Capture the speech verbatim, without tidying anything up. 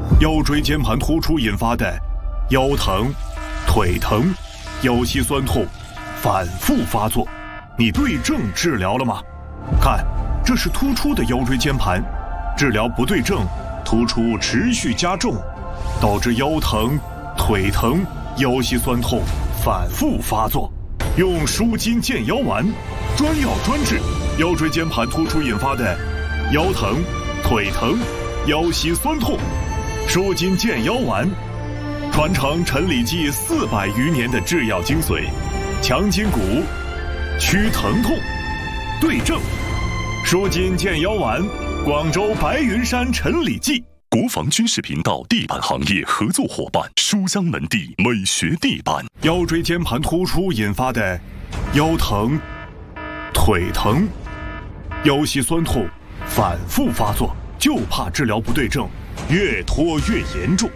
腰椎间盘突出引发的腰疼、腿疼、腰膝酸痛反复发作，你对症治疗了吗？看，这是突出的腰椎间盘，治疗不对症，突出持续加重，导致腰疼、腿疼、腰膝酸痛反复发作。用舒筋健腰丸，专药专治腰椎间盘突出引发的腰疼、腿疼、腰膝酸痛。舒筋健腰丸，传承陈李济四百余年的制药精髓，强筋骨，祛疼痛，对症。舒筋健腰丸，广州白云山陈李济。 国防军事频道地板行业合作伙伴书香门第美学地板。 腰椎间盘突出引发的腰疼、腿疼、腰膝酸痛反复发作，就怕治疗不对症，越拖越严重。